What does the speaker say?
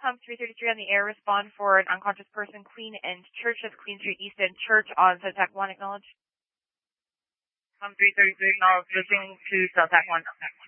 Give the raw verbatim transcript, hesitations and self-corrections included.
Com three thirty-three on the air. Respond for an unconscious person, Queen and Church. That's Queen Street East End Church on South one. Acknowledge. Com three thirty-three, acknowledge, listening to South one.